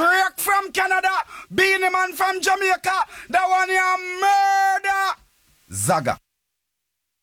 Drake from Canada, Beanie Man from Jamaica, the one you murder. Zaga.